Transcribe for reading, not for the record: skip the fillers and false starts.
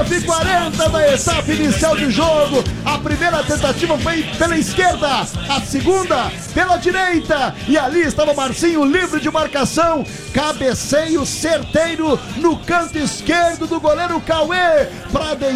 9h40 da etapa inicial de jogo. A primeira tentativa foi pela esquerda, a segunda pela direita. E ali estava Marcinho livre de marcação. Cabeceio certeiro no canto esquerdo do goleiro Cauê para